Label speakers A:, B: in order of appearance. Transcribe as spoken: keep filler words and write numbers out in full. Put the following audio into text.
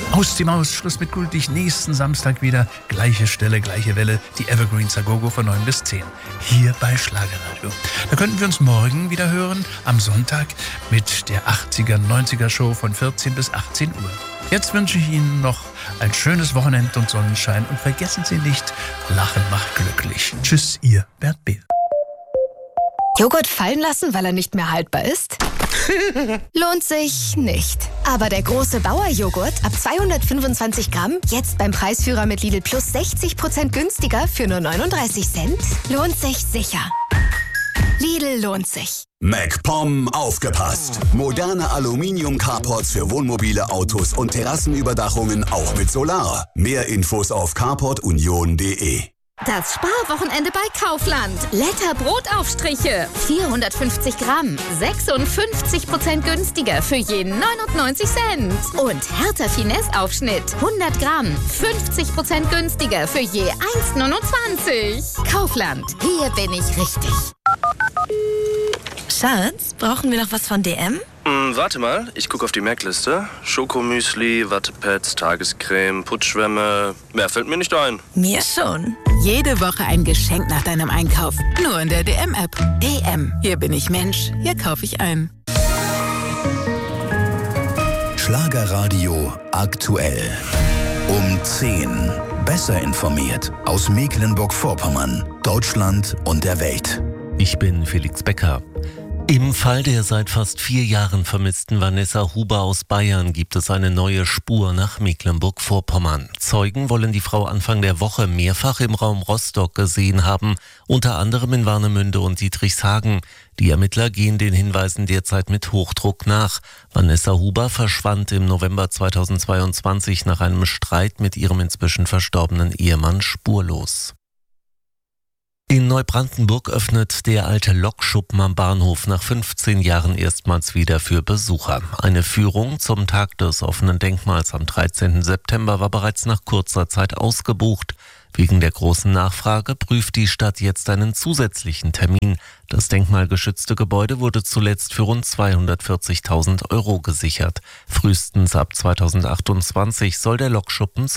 A: Aus die Maus, Schluss mit gültig, nächsten Samstag wieder, gleiche Stelle, gleiche Welle, die Evergreens Agogo von neun bis zehn, hier bei Schlagerradio. Da könnten wir uns morgen wieder hören, am Sonntag, mit der achtziger, neunziger Show von vierzehn bis achtzehn Uhr. Jetzt wünsche ich Ihnen noch ein schönes Wochenende und Sonnenschein und vergessen Sie nicht, Lachen macht glücklich. Tschüss, Ihr Bert Behl.
B: Joghurt fallen lassen, weil er nicht mehr haltbar ist? Lohnt sich nicht. Aber der große Bauer-Joghurt ab zweihundertfünfundzwanzig Gramm, jetzt beim Preisführer mit Lidl Plus sechzig Prozent günstiger für nur neununddreißig Cent, lohnt sich sicher. Lidl lohnt sich.
C: MacPom aufgepasst! Moderne Aluminium-Carports für Wohnmobile, Autos und Terrassenüberdachungen auch mit Solar. Mehr Infos auf carport union punkt de.
D: Das Sparwochenende bei Kaufland. Letter Brotaufstriche. vierhundertfünfzig Gramm. sechsundfünfzig Prozent günstiger für je neunundneunzig Cent. Und Hertha Finesse Aufschnitt. hundert Gramm. fünfzig Prozent günstiger für je eins neunundzwanzig. Kaufland. Hier bin ich richtig.
E: Schatz, brauchen wir noch was von D M?
F: Hm, warte mal, ich gucke auf die Merkliste. Schokomüsli, Wattepads, Tagescreme, Putzschwämme. Mehr fällt mir nicht ein.
E: Mir schon.
G: Jede Woche ein Geschenk nach deinem Einkauf. Nur in der D M-App. D M. Hier bin ich Mensch. Hier kaufe ich ein.
C: Schlagerradio aktuell. Um zehn. Besser informiert. Aus Mecklenburg-Vorpommern, Deutschland und der Welt.
H: Ich bin Felix Becker. Im Fall der seit fast vier Jahren vermissten Vanessa Huber aus Bayern gibt es eine neue Spur nach Mecklenburg-Vorpommern. Zeugen wollen die Frau Anfang der Woche mehrfach im Raum Rostock gesehen haben, unter anderem in Warnemünde und Dietrichshagen. Die Ermittler gehen den Hinweisen derzeit mit Hochdruck nach. Vanessa Huber verschwand im November zweitausendzweiundzwanzig nach einem Streit mit ihrem inzwischen verstorbenen Ehemann spurlos. In Neubrandenburg öffnet der alte Lokschuppen am Bahnhof nach fünfzehn Jahren erstmals wieder für Besucher. Eine Führung zum Tag des offenen Denkmals am dreizehnten September war bereits nach kurzer Zeit ausgebucht. Wegen der großen Nachfrage prüft die Stadt jetzt einen zusätzlichen Termin. Das denkmalgeschützte Gebäude wurde zuletzt für rund zweihundertvierzigtausend Euro gesichert. Frühestens ab zweitausendachtundzwanzig soll der Lokschuppen